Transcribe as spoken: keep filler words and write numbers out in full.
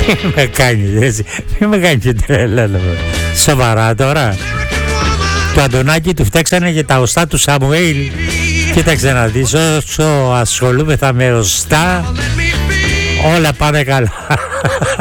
Μην με κάνεις έτσι, μην με κάνεις και τρέλα. Σοβαρά τώρα. Το Αντωνάκη του φτιάξανε και τα οστά του Σαμουέλ. Κοίταξε να δεις, όσο ασχολούμεθα με οστά, όλα πάνε καλά.